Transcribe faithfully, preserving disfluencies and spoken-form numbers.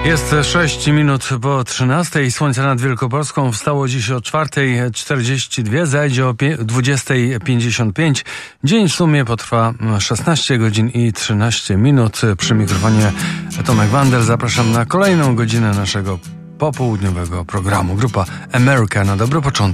Jest sześć minut po trzynastej. Słońce nad Wielkopolską wstało dziś o czwartej czterdzieści dwa, zajdzie o dwudziestej pięćdziesiąt pięć. Dzień w sumie potrwa szesnaście godzin i trzynaście minut. Przy mikrofonie Tomek Wandel. Zapraszam na kolejną godzinę naszego popołudniowego programu. Grupa America na dobry początek.